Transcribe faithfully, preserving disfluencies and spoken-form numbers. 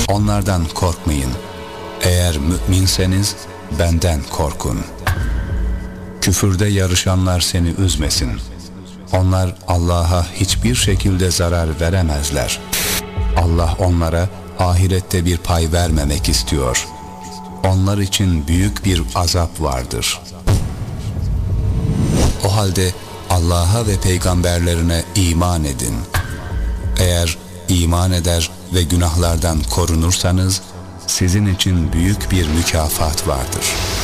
Onlardan korkmayın. Eğer müminseniz benden korkun. Küfürde yarışanlar seni üzmesin. Onlar Allah'a hiçbir şekilde zarar veremezler. Allah onlara ahirette bir pay vermemek istiyor. Onlar için büyük bir azap vardır. O halde Allah'a ve peygamberlerine iman edin. Eğer iman eder ve günahlardan korunursanız sizin için büyük bir mükafat vardır.